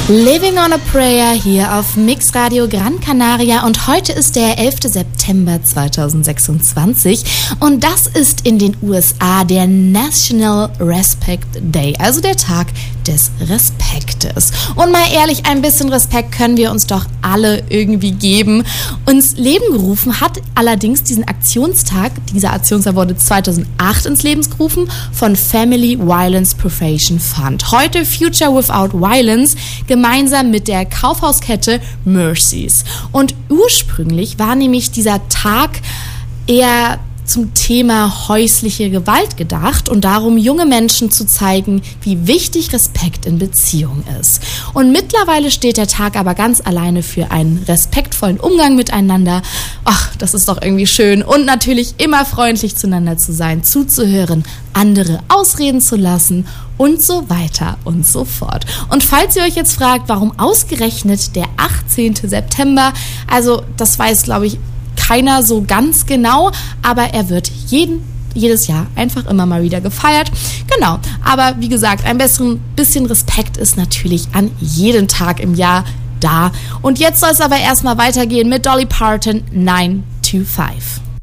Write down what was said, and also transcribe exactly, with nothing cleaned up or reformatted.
Living on a Prayer hier auf Mix Radio Gran Canaria und heute ist der elfter September zweitausendsechsundzwanzig und das ist in den U S A der National Respect Day, also der Tag des Respektes. Und mal ehrlich, ein bisschen Respekt können wir uns doch alle irgendwie geben. Ins Leben gerufen hat allerdings diesen Aktionstag, dieser Aktionstag wurde zweitausendacht ins Leben gerufen von Family Violence Prevention Fund. Heute Future Without Violence, gemeinsam mit der Kaufhauskette Mercy's. Und ursprünglich war nämlich dieser Tag eher zum Thema häusliche Gewalt gedacht und darum, junge Menschen zu zeigen, wie wichtig Respekt in Beziehungen ist. Und mittlerweile steht der Tag aber ganz alleine für einen respektvollen Umgang miteinander. Ach, das ist doch irgendwie schön. Und natürlich immer freundlich zueinander zu sein, zuzuhören, andere ausreden zu lassen und so weiter und so fort. Und falls ihr euch jetzt fragt, warum ausgerechnet der achtzehnter September, also das weiß, glaube ich, keiner so ganz genau, aber er wird jeden, jedes Jahr einfach immer mal wieder gefeiert. Genau, aber wie gesagt, ein bisschen, bisschen Respekt ist natürlich an jedem Tag im Jahr da. Und jetzt soll es aber erstmal weitergehen mit Dolly Parton, nine to five.